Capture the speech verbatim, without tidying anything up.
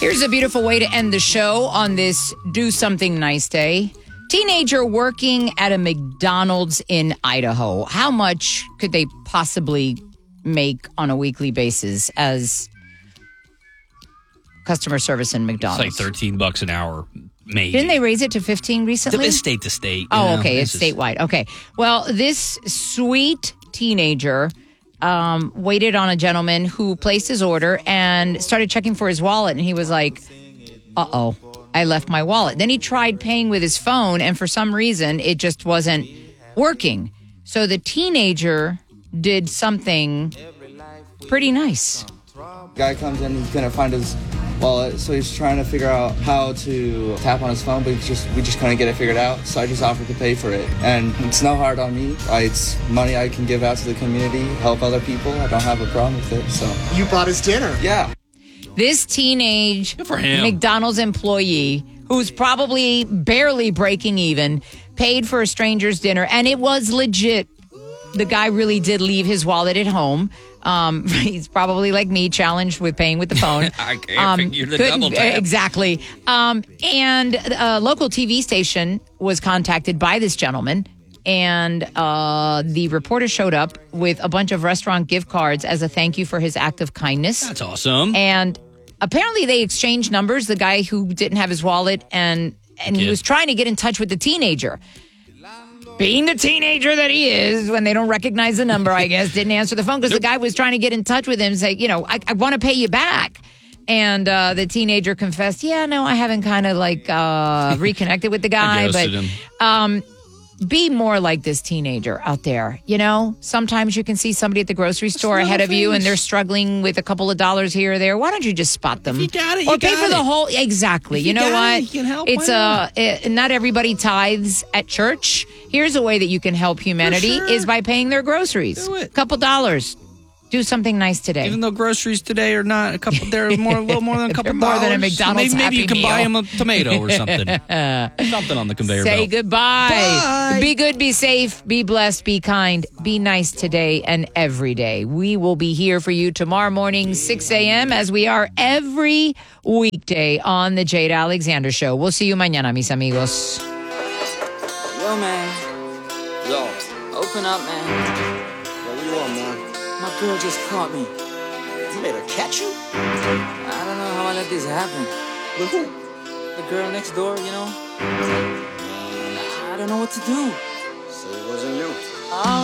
Here's a beautiful way to end the show on this Do Something Nice Day. Teenager working at a McDonald's in Idaho. How much could they possibly make on a weekly basis as customer service in McDonald's? It's like thirteen bucks an hour, maybe. Didn't they raise it to fifteen recently? It's state to state. Oh, know? okay. It's It's just- statewide. Okay. Well, this sweet teenager um, waited on a gentleman who placed his order and started checking for his wallet. And he was like, uh-oh, I left my wallet. Then he tried paying with his phone, and for some reason, it just wasn't working. So the teenager did something pretty nice. Guy comes in, he couldn't find his wallet, so he's trying to figure out how to tap on his phone, but he just we just couldn't get it figured out. So I just offered to pay for it, and it's no hard on me. I, it's money I can give out to the community, help other people. I don't have a problem with it. So You bought his dinner. yeah. This teenage Good for him. McDonald's employee, who's probably barely breaking even, paid for a stranger's dinner, and it was legit. The guy really did leave his wallet at home. Um, he's probably like me, challenged with paying with the phone. I can't figure the couldn't- double tap. Exactly. Um, and a local T V station was contacted by this gentleman. And uh, the reporter showed up with a bunch of restaurant gift cards as a thank you for his act of kindness. That's awesome. And apparently they exchanged numbers, the guy who didn't have his wallet, and and he Kid. was trying to get in touch with the teenager. Being the teenager that he is, when they don't recognize the number, I guess, didn't answer the phone because the guy was trying to get in touch with him and say, you know, I, I want to pay you back. And uh, the teenager confessed, yeah, no, I haven't kind of like uh, reconnected with the guy. But ghosted him. um, be more like this teenager out there. You know, sometimes you can see somebody at the grocery store ahead of you and they're struggling with a couple of dollars here or there. Why don't you just spot them? If you got it, or you pay got for the it. whole. Exactly. If You, you know got what? it, you can help. It's Why uh, not? eh, not everybody tithes at church. Here's a way that you can help humanity sure. is by paying their groceries. Do it. Couple dollars. Do something nice today. Even though groceries today are not a couple, they're more, a little more than a couple They're more than a dollars. McDonald's Maybe, maybe Happy you can buy Meal. them a tomato or something. Something on the conveyor Say belt. goodbye. Bye. Be good, be safe, be blessed, be kind, be nice today and every day. We will be here for you tomorrow morning, six a.m., as we are every weekday on the Jade Alexander Show. We'll see you mañana, mis amigos. Yo, man. Yo, Open up, man. what do you want, man? My girl just caught me. You made her catch you? I don't know how I let this happen. With who? The girl next door, you know? I don't know what to do. So it wasn't you. Oh.